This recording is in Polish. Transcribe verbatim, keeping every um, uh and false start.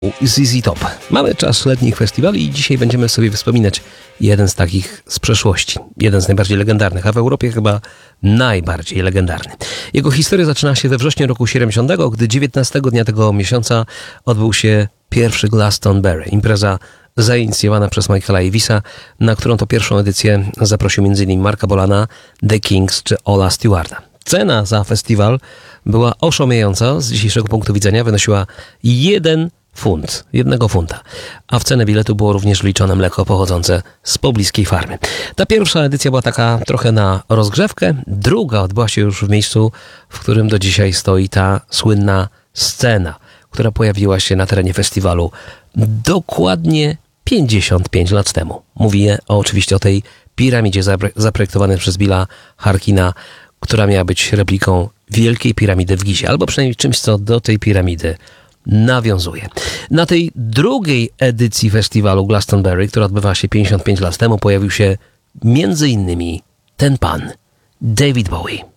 Z Z Top. Mamy czas letnich festiwali i dzisiaj będziemy sobie wspominać jeden z takich z przeszłości. Jeden z najbardziej legendarnych, a w Europie chyba najbardziej legendarny. Jego historia zaczyna się we wrześniu roku siedemdziesiątego, gdy dziewiętnastego dnia tego miesiąca odbył się pierwszy Glastonbury. Impreza zainicjowana przez Michaela Avisa, na którą to pierwszą edycję zaprosił między innymi Marka Bolana, The Kings czy Ola Stewarda. Cena za festiwal była oszałamiająca, z dzisiejszego punktu widzenia wynosiła jeden funt, jednego funta, a w cenę biletu było również wliczone mleko pochodzące z pobliskiej farmy. Ta pierwsza edycja była taka trochę na rozgrzewkę, druga odbyła się już w miejscu, w którym do dzisiaj stoi ta słynna scena, która pojawiła się na terenie festiwalu dokładnie pięćdziesiąt pięć lat temu. Mówię o, oczywiście o tej piramidzie zaprojektowanej przez Billa Harkina, która miała być repliką Wielkiej Piramidy w Gizie, albo przynajmniej czymś, co do tej piramidy nawiązuje. Na tej drugiej edycji festiwalu Glastonbury, która odbywała się pięćdziesiąt pięć lat temu, pojawił się między innymi ten pan, David Bowie.